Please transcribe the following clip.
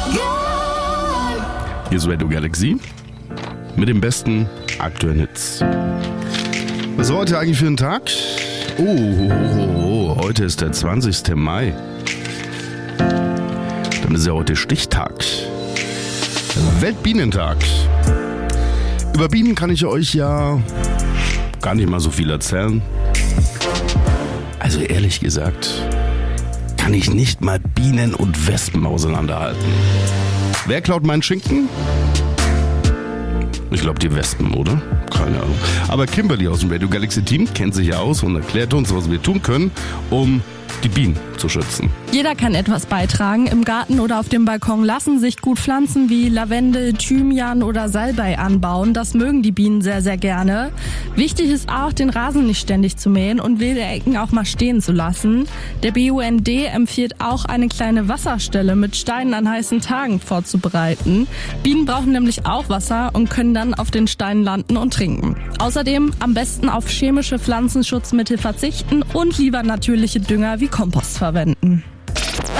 Hier ist Radio Galaxy mit den besten aktuellen Hits. Was ist heute eigentlich für ein Tag? Heute ist der 20. Mai. Dann ist ja heute Stichtag. Weltbienentag. Über Bienen kann ich euch ja gar nicht mal so viel erzählen. Also ehrlich gesagt, kann ich nicht mal Bienen und Wespen auseinanderhalten. Wer klaut meinen Schinken? Ich glaube die Wespen, oder? Keine Ahnung. Aber Kimberly aus dem Radio Galaxy Team kennt sich ja aus und erklärt uns, was wir tun können, um die Bienen zu schützen. Jeder kann etwas beitragen. Im Garten oder auf dem Balkon lassen sich gut Pflanzen wie Lavendel, Thymian oder Salbei anbauen. Das mögen die Bienen sehr, sehr gerne. Wichtig ist auch, den Rasen nicht ständig zu mähen und wilde Ecken auch mal stehen zu lassen. Der BUND empfiehlt auch, eine kleine Wasserstelle mit Steinen an heißen Tagen vorzubereiten. Bienen brauchen nämlich auch Wasser und können dann auf den Steinen landen und trinken. Außerdem am besten auf chemische Pflanzenschutzmittel verzichten und lieber natürliche Dünger wie Kompost verwenden.